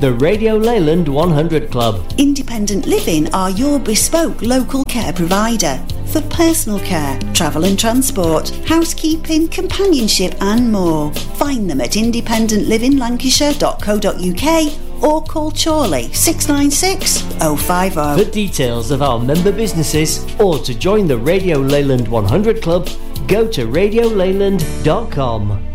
The Radio Leyland 100 Club. Independent Living are your bespoke local care provider for personal care, travel and transport, housekeeping, companionship and more. Find them at independentlivinlancashire.co.uk or call Chorley 696 050. For details of our member businesses or to join the Radio Leyland 100 Club, go to radioleyland.com.